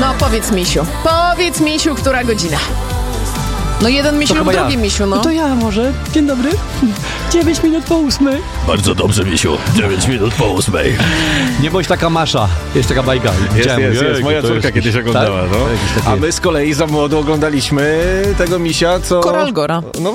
No powiedz misiu, która godzina? No jeden misiu lub drugi misiu, no. No to ja może. Dzień dobry. 9 minut po 8. Bardzo dobrze, misiu. 9 minut po 8. Nie bądź taka Masza. Jest taka bajka. Jest. Moja córka kiedyś oglądała, tak? no. A my z kolei za młodu oglądaliśmy tego misia, co... Koralgora. No